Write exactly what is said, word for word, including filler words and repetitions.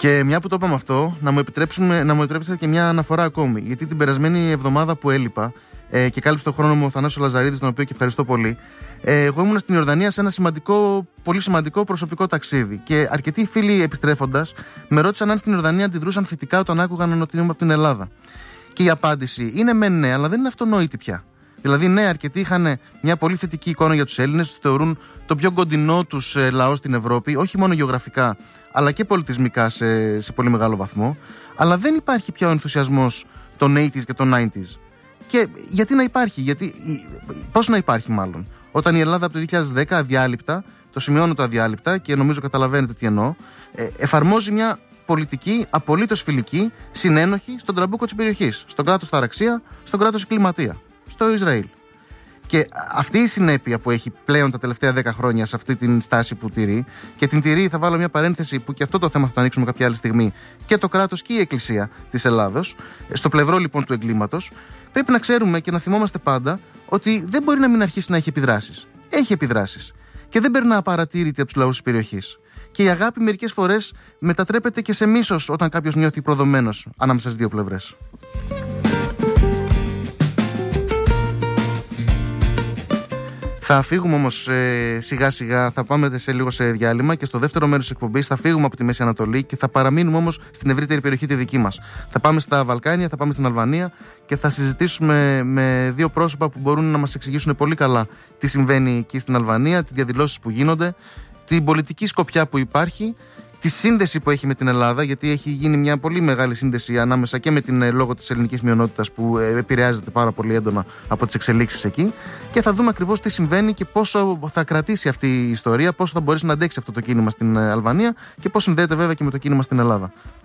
Και μια που το είπαμε αυτό, να μου, επιτρέψουμε, να μου επιτρέψετε και μια αναφορά ακόμη. Γιατί την περασμένη εβδομάδα που έλειπα ε, και κάλυψε τον χρόνο μου ο Θανάσης Λαζαρίδης, τον οποίο και ευχαριστώ πολύ, ε, εγώ ήμουν στην Ιορδανία σε ένα σημαντικό, πολύ σημαντικό προσωπικό ταξίδι. Και αρκετοί φίλοι επιστρέφοντας με ρώτησαν αν στην Ιορδανία αντιδρούσαν θετικά όταν άκουγαν ότι είμαι από την Ελλάδα. Και η απάντηση είναι μεν ναι, αλλά δεν είναι αυτονόητη πια. Δηλαδή, ναι, αρκετοί είχαν μια πολύ θετική εικόνα για τους Έλληνες, τους θεωρούν το πιο κοντινό τους ε, λαό στην Ευρώπη, όχι μόνο γεωγραφικά, αλλά και πολιτισμικά σε, σε πολύ μεγάλο βαθμό. Αλλά δεν υπάρχει πια ο ενθουσιασμός των ογδόντα και των ενενήντα. Και γιατί να υπάρχει, γιατί, πώς να υπάρχει μάλλον, όταν η Ελλάδα από το δύο χιλιάδες δέκα αδιάλειπτα, το σημειώνω το αδιάλειπτα και νομίζω καταλαβαίνετε τι εννοώ, ε, εφαρμόζει μια πολιτική απολύτως φιλική, συνένοχη στον τραμπούκο της περιοχής, στον κράτος ταραξία, στον κράτος εγκληματία, στο Ισραήλ. Και αυτή η συνέπεια που έχει πλέον τα τελευταία δέκα χρόνια σε αυτή την στάση που τηρεί, και την τηρεί, θα βάλω μια παρένθεση που και αυτό το θέμα θα το ανοίξουμε κάποια άλλη στιγμή, και το κράτος και η Εκκλησία της Ελλάδος, στο πλευρό λοιπόν του εγκλήματος, πρέπει να ξέρουμε και να θυμόμαστε πάντα ότι δεν μπορεί να μην αρχίσει να έχει επιδράσεις. Έχει επιδράσεις. Και δεν περνά απαρατήρητη από τους λαούς της περιοχής. Και η αγάπη μερικές φορές μετατρέπεται και σε μίσος όταν κάποιος νιώθει προδομένος ανάμεσα στις δύο πλευρές. Θα φύγουμε όμως ε, σιγά σιγά, θα πάμε σε λίγο σε διάλειμμα και στο δεύτερο μέρος της εκπομπής θα φύγουμε από τη Μέση Ανατολή και θα παραμείνουμε όμως στην ευρύτερη περιοχή τη δική μας. Θα πάμε στα Βαλκάνια, θα πάμε στην Αλβανία και θα συζητήσουμε με δύο πρόσωπα που μπορούν να μας εξηγήσουν πολύ καλά τι συμβαίνει εκεί στην Αλβανία, τις διαδηλώσεις που γίνονται, την πολιτική σκοπιά που υπάρχει, τη σύνδεση που έχει με την Ελλάδα, γιατί έχει γίνει μια πολύ μεγάλη σύνδεση ανάμεσα και με την λόγω της ελληνικής μειονότητας που επηρεάζεται πάρα πολύ έντονα από τις εξελίξεις εκεί, και θα δούμε ακριβώς τι συμβαίνει και πόσο θα κρατήσει αυτή η ιστορία, πόσο θα μπορέσει να αντέξει αυτό το κίνημα στην Αλβανία και πώς συνδέεται βέβαια και με το κίνημα στην Ελλάδα.